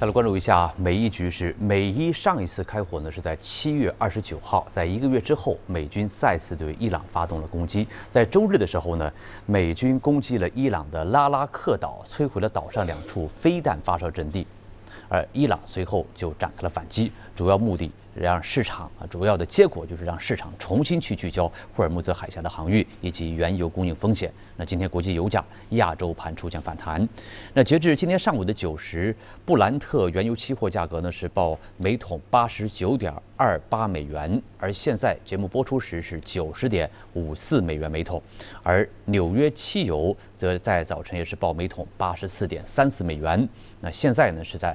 再来关注一下美伊局势。美伊上一次开火呢是在7月29号，在1个月之后，美军再次对伊朗发动了攻击。在周日的时候呢，美军攻击了伊朗的拉拉克岛，摧毁了岛上2处飞弹发射阵地，而伊朗随后就展开了反击，主要目的让市场主要的结果就是让市场重新去聚焦霍尔木兹海峡的航运以及原油供应风险。那今天国际油价亚洲盘出现反弹。那截至今天上午的9时，布兰特原油期货价格呢是报每桶89.28美元，而现在节目播出时是90.54美元每桶，而纽约期油则在早晨也是报每桶84.34美元，那现在呢是在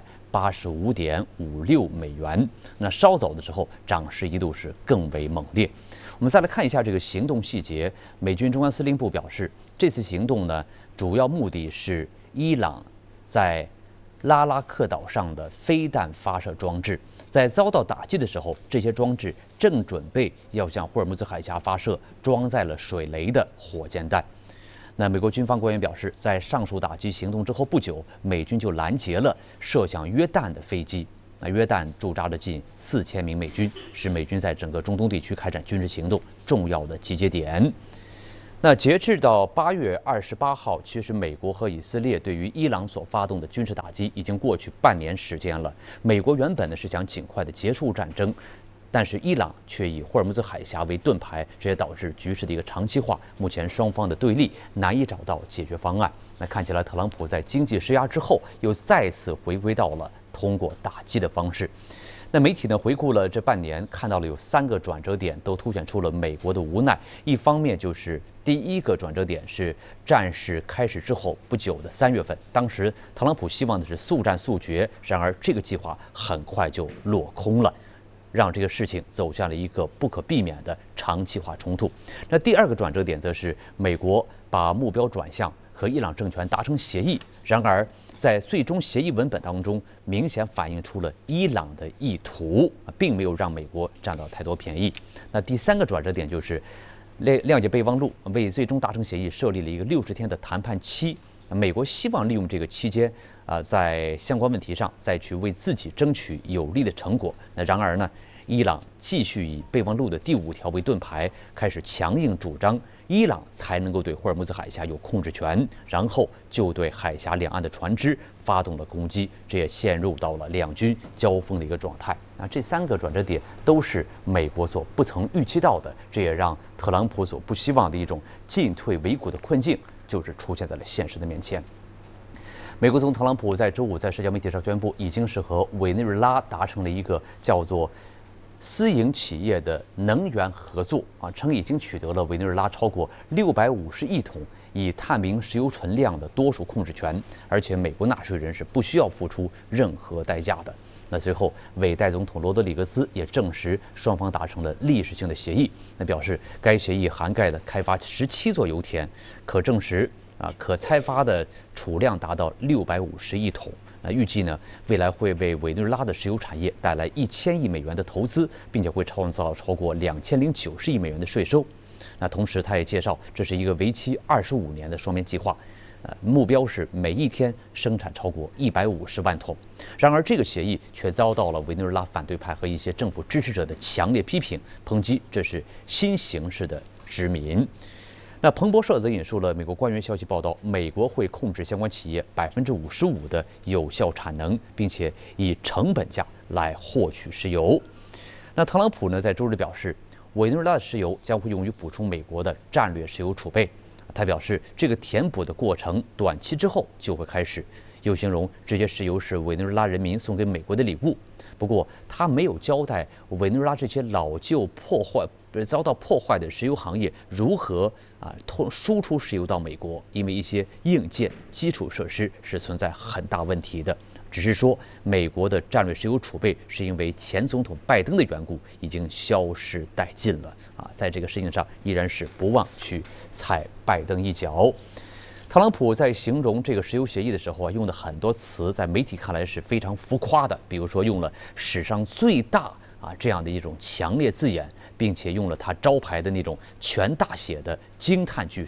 85.56美元。那稍早的时候，涨势一度是更为猛烈。我们再来看一下这个行动细节。美军中央司令部表示，这次行动呢，主要目的是伊朗在拉拉克岛上的飞弹发射装置，在遭到打击的时候，这些装置正准备要向霍尔木兹海峡发射装载了水雷的火箭弹。那美国军方官员表示，在上述打击行动之后不久，美军就拦截了射向约旦的飞机。那约旦驻扎了近4000名美军，是美军在整个中东地区开展军事行动重要的集结点。那截至到8月28号，其实美国和以色列对于伊朗所发动的军事打击已经过去半年时间了。美国原本呢是想尽快的结束战争，但是伊朗却以霍尔木兹海峡为盾牌，这也导致局势的一个长期化。目前双方的对立难以找到解决方案。那看起来特朗普在经济施压之后，又再次回归到了通过打击的方式。那媒体呢回顾了这半年，看到了有3个转折点，都凸显出了美国的无奈。一方面就是第一个转折点是战事开始之后不久的3月份，当时特朗普希望的是速战速决，然而这个计划很快就落空了，让这个事情走向了一个不可避免的长期化冲突。那第2个转折点则是美国把目标转向和伊朗政权达成协议，然而在最终协议文本当中，明显反映出了伊朗的意图，并没有让美国占到太多便宜。那第3个转折点就是谅解备忘录为最终达成协议设立了一个60天的谈判期。美国希望利用这个期间在相关问题上再去为自己争取有利的成果。那然而呢，伊朗继续以备忘录的第5条为盾牌，开始强硬主张伊朗才能够对霍尔木兹海峡有控制权，然后就对海峡两岸的船只发动了攻击，这也陷入到了两军交锋的一个状态。这3个转折点都是美国所不曾预期到的，这也让特朗普所不希望的一种进退维谷的困境，就是出现在了现实的面前。美国总统特朗普在周5在社交媒体上宣布，已经是和委内瑞拉达成了一个叫做私营企业的能源合作称已经取得了委内瑞拉超过650亿桶以探明石油存量的多数控制权，而且美国纳税人是不需要付出任何代价的。那随后，委代总统罗德里格斯也证实双方达成了历史性的协议。那表示该协议涵盖了开发17座油田，可证实可开发的储量达到650亿桶。预计呢，未来会为委内瑞拉的石油产业带来1000亿美元的投资，并且会创造超过2090亿美元的税收。那同时，他也介绍这是一个为期25年的双边计划，目标是每一天生产超过150万桶。然而，这个协议却遭到了委内瑞拉反对派和一些政府支持者的强烈批评，抨击这是新形式的殖民。那彭博社则引述了美国官员消息报道，美国会控制相关企业55%的有效产能，并且以成本价来获取石油。那特朗普呢，在周日表示，委内瑞拉的石油将会用于补充美国的战略石油储备。他表示，这个填补的过程短期之后就会开始，又形容这些石油是委内瑞拉人民送给美国的礼物。不过，他没有交代委内瑞拉这些老旧遭到破坏的石油行业如何输出石油到美国，因为一些硬件基础设施是存在很大问题的。只是说，美国的战略石油储备是因为前总统拜登的缘故已经消失殆尽了在这个事情上依然是不忘去踩拜登一脚。特朗普在形容这个石油协议的时候用的很多词，在媒体看来是非常浮夸的，比如说用了史上最大这样的一种强烈字眼，并且用了他招牌的那种全大写的惊叹句式。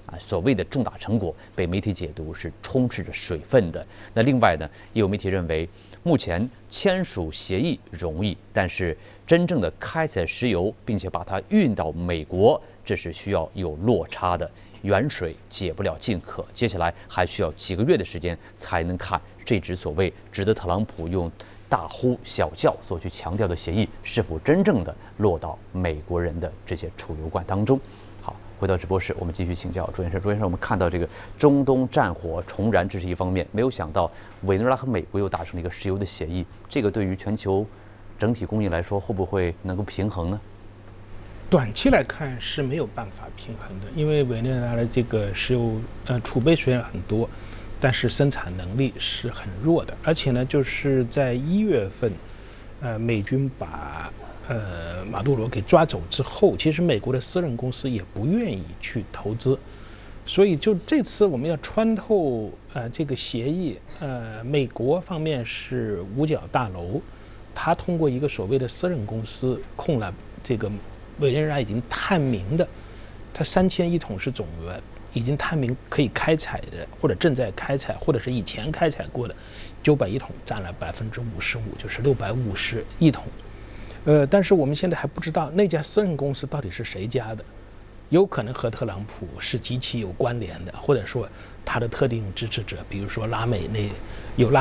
所谓的重大成果被媒体解读是充斥着水分的。那另外呢，也有媒体认为，目前签署协议容易，但是真正的开采石油并且把它运到美国，这是需要有落差的。远水解不了近渴，接下来还需要几个月的时间才能看这支所谓值得特朗普用大呼小叫所去强调的协议是否真正的落到美国人的这些储油罐当中。好，回到直播室，我们继续请教朱先生。朱先生，我们看到这个中东战火重燃，这是一方面，没有想到委内瑞拉和美国又达成了一个石油的协议，这个对于全球整体供应来说，会不会能够平衡呢？ 短期来看是没有办法平衡的，因为委内瑞拉的这个石油储备虽然很多，但是生产能力是很弱的，而且呢，就是在1月份，美军把马杜罗给抓走之后，其实美国的私人公司也不愿意去投资，所以就这次我们要穿透这个协议，美国方面是五角大楼，他通过一个所谓的私人公司控了这个委内瑞拉已经探明的，它3000亿桶是总额，已经探明可以开采的，或者正在开采，或者是以前开采过的900亿桶占了55%，就是650亿桶。但是我们现在还不知道那家私人公司到底是谁家的，有可能和特朗普是极其有关联的，或者说他的特定支持者，比如说拉美